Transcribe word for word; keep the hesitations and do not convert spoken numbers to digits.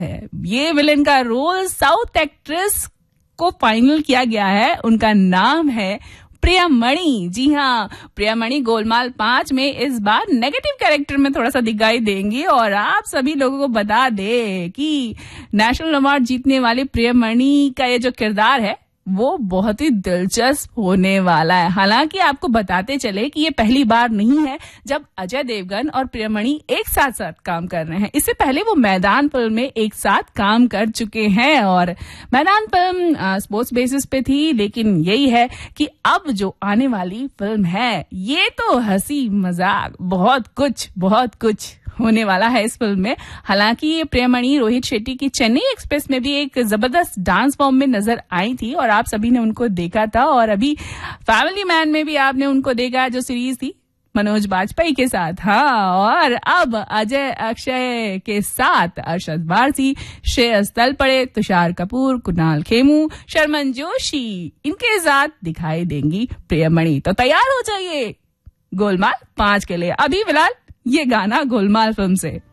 है। ये विलेन का रोल साउथ एक्ट्रेस को फाइनल किया गया है। उनका नाम है प्रियामणि। जी हाँ, प्रियामणि गोलमाल पांच में इस बार नेगेटिव कैरेक्टर में थोड़ा सा दिखाई देंगी। और आप सभी लोगों को बता दे कि नेशनल अवार्ड जीतने वाली प्रियामणि का ये जो किरदार है वो बहुत ही दिलचस्प होने वाला है। हालांकि आपको बताते चले कि ये पहली बार नहीं है जब अजय देवगन और प्रियामणि एक साथ साथ काम कर रहे हैं। इससे पहले वो मैदान फिल्म में एक साथ काम कर चुके हैं और मैदान फिल्म स्पोर्ट्स बेसिस पे थी। लेकिन यही है कि अब जो आने वाली फिल्म है ये तो हंसी मजाक बहुत कुछ बहुत कुछ होने वाला है इस फिल्म में। हालांकि प्रियामणि रोहित शेट्टी की चेन्नई एक्सप्रेस में भी एक जबरदस्त डांस फॉर्म में नजर आई थी और आप सभी ने उनको देखा था। और अभी फैमिली मैन में भी आपने उनको देखा, जो सीरीज थी मनोज बाजपेयी के साथ। हाँ, और अब अजय अक्षय के साथ अरशद वारसी, श्रेयस तलपड़े, तुषार कपूर, कुणाल खेमू, शर्मन जोशी इनके साथ दिखाई देंगी प्रियामणि। तो तैयार हो जाइए गोलमाल पांच के लिए। अभी फिलहाल ये गाना गोलमाल फिल्म से।